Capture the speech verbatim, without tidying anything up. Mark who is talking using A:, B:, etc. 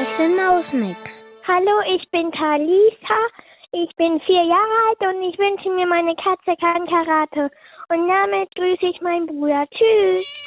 A: aus dem Mausmix.
B: Hallo, ich bin Talisa. Ich bin vier Jahre alt und ich wünsche mir, meine Katze kann Karate. Und damit grüße ich meinen Bruder. Tschüss.